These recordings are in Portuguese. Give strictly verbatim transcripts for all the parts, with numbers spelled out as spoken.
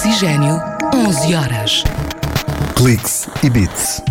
Oxigênio, onze horas. Clicks e Beats.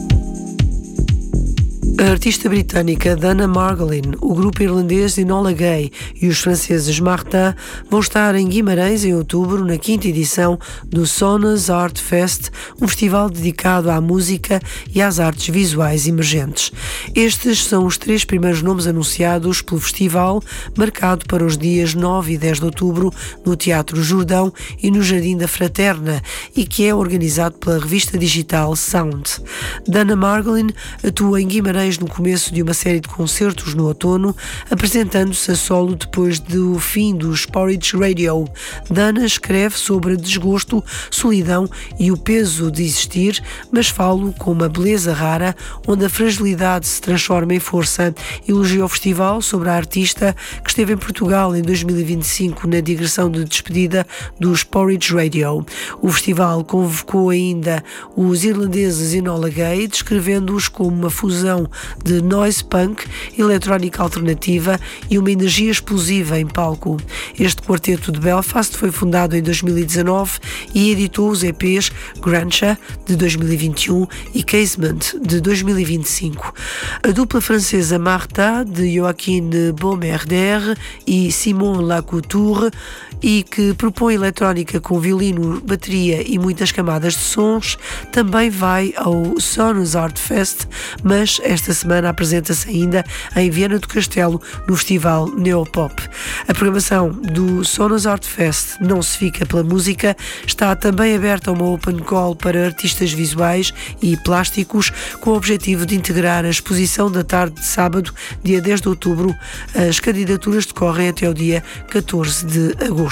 A artista britânica Dana Margolin, o grupo irlandês Enola Gay e os franceses Martin vão estar em Guimarães em outubro na quinta edição do Sonas Art Fest, um festival dedicado à música e às artes visuais emergentes. Estes são os três primeiros nomes anunciados pelo festival, marcado para os dias nove e dez de outubro no Teatro Jordão e no Jardim da Fraterna, e que é organizado pela revista digital Sound. Dana Margolin atua em Guimarães no começo de uma série de concertos no outono, apresentando-se a solo depois do fim dos Porridge Radio. Dana escreve sobre desgosto, solidão e o peso de existir, mas falo com uma beleza rara, onde a fragilidade se transforma em força. Elogia o festival sobre a artista que esteve em Portugal em dois mil e vinte e cinco na digressão de despedida dos Porridge Radio. O festival convocou ainda os irlandeses Enola Gay, descrevendo-os como uma fusão de noise punk, eletrónica alternativa e uma energia explosiva em palco. Este quarteto de Belfast foi fundado em dois mil e dezanove e editou os E Ps Grancha, de dois mil e vinte e um, e Casement, de dois mil e vinte e cinco. A dupla francesa Martha, de Joaquin Baumerder e Simon Lacouture, e que propõe eletrónica com violino, bateria e muitas camadas de sons, também vai ao Sonas Art Fest, mas esta semana apresenta-se ainda em Viana do Castelo, no festival Neopop. A programação do Sonas Art Fest não se fica pela música, está também aberta a uma open call para artistas visuais e plásticos, com o objetivo de integrar a exposição da tarde de sábado, dia dez de outubro. As candidaturas decorrem até o dia catorze de agosto.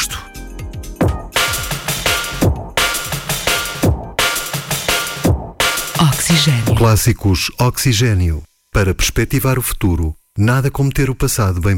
Oxigênio. Clássicos Oxigênio. Para perspectivar o futuro, nada como ter o passado bem